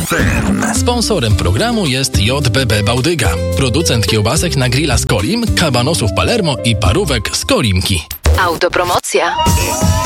FM. Sponsorem programu jest JBB Bałdyga, producent kiełbasek na grilla z Kolim, kabanosów Palermo i parówek z Kolimki. Autopromocja.